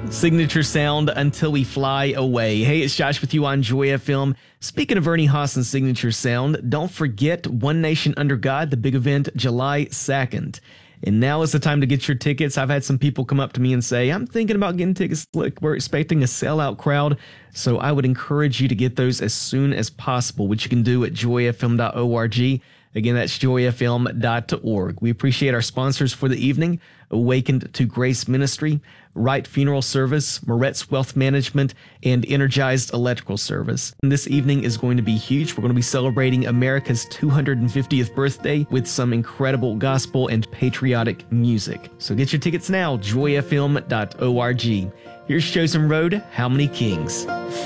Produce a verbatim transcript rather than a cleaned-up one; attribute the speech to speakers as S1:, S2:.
S1: Signature Sound, Until We Fly Away. Hey, it's Josh with you on Joy F M. Speaking of Ernie Haas and Signature Sound, don't forget One Nation Under God, the big event, July second. And now is the time to get your tickets. I've had some people come up to me and say, I'm thinking about getting tickets. Look, we're expecting a sellout crowd. So I would encourage you to get those as soon as possible, which you can do at joy f m dot org. Again, that's joy f m dot org. We appreciate our sponsors for the evening: Awakened to Grace Ministry, Wright Funeral Service, Moretz Wealth Management, and Energized Electrical Service. And this evening is going to be huge. We're going to be celebrating America's two hundred fiftieth birthday with some incredible gospel and patriotic music. So get your tickets now, joy f m dot org. Here's Chosen Road, How Many Kings?